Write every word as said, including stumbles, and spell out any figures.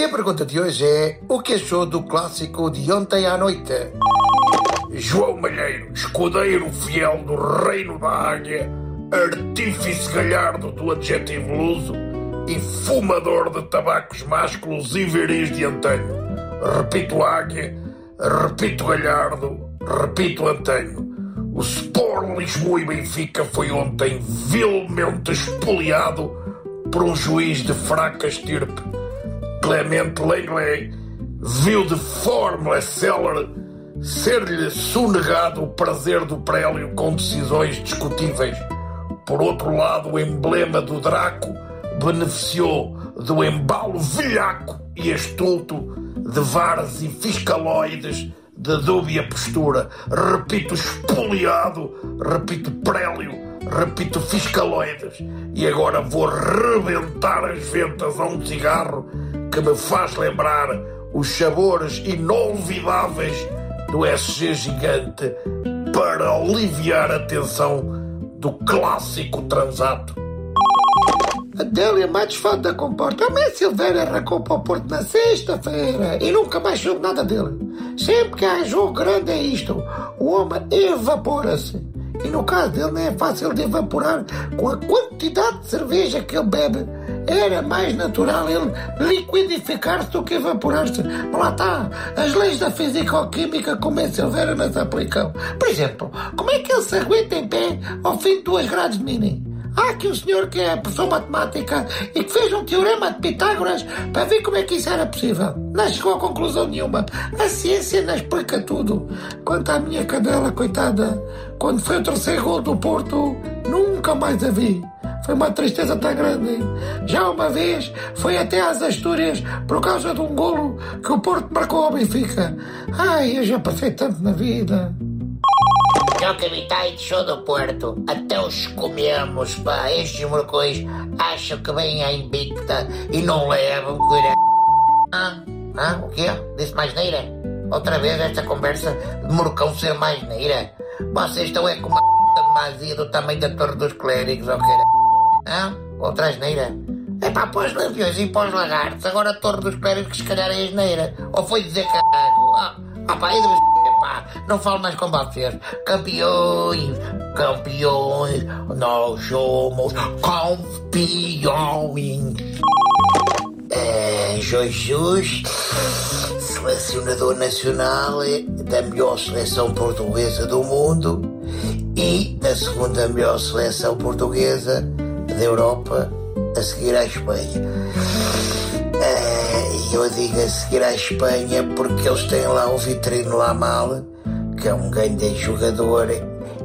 a pergunta de hoje é: o que achou do clássico de ontem à noite? João Malheiro, escudeiro fiel do Reino da Águia, artífice galhardo do adjetivo luso e fumador de tabacos másculos e viris de antanho. Repito Águia, repito Galhardo, repito antanho. O Sport Lisboa e Benfica foi ontem vilmente espoliado por um juiz de fraca estirpe. Clemente Lenglet viu de forma célere ser-lhe sonegado o prazer do prélio com decisões discutíveis. Por outro lado, o emblema do Draco beneficiou do embalo velhaco e estulto de varas e fiscaloides de dúbia postura. Repito espoliado, repito prélio, repito fiscaloides. E agora vou rebentar as ventas a um cigarro que me faz lembrar os sabores inolvidáveis do S G Gigante para aliviar a tensão do clássico transato. Adélia Matos fala da comporta. A Mé Silveira arrancou para o Porto na sexta-feira e nunca mais soube nada dele. Sempre que há jogo grande é isto: o homem evapora-se. E no caso dele não é fácil de evaporar. Com a quantidade de cerveja que ele bebe, era mais natural ele liquidificar-se do que evaporar-se. Mas lá está, as leis da físico-química como é Silveira não se aplicam. Por exemplo, como é que ele se aguenta em pé ao fim de duas grades de mini? Há aqui um senhor que é professor de matemática e que fez um teorema de Pitágoras para ver como é que isso era possível. Não chegou a conclusão nenhuma. A ciência não explica tudo. Quanto à minha cadela, coitada, quando foi o terceiro gol do Porto, nunca mais a vi. Foi uma tristeza tão grande. Já uma vez foi até às Astúrias por causa de um golo que o Porto marcou ao Benfica. Ai, eu já passei tanto na vida. Já que habitai de show do Porto, até os comemos, pá. Estes morcões acham que vêm à invicta e não levam, cura. Ah, ah, o quê? Disse mais neira? Outra vez esta conversa de morcão ser mais neira? Vocês estão é com uma p*** de mazia do tamanho da Torre dos Clérigos, ou quê? Ah, outra asneira? É pá, para os lampiões e para os lagartos, agora a Torre dos Clérigos que se calhar é asneira. Ou foi dizer caralho? Ah, ah pá, e de pá, não falo mais com vocês. Campeões, campeões, nós somos campeões. É, Jesus, selecionador nacional da melhor seleção portuguesa do mundo e da segunda melhor seleção portuguesa da Europa, a seguir à Espanha. E eu digo a seguir à Espanha porque eles têm lá o Vitrino Lamal, que é um grande jogador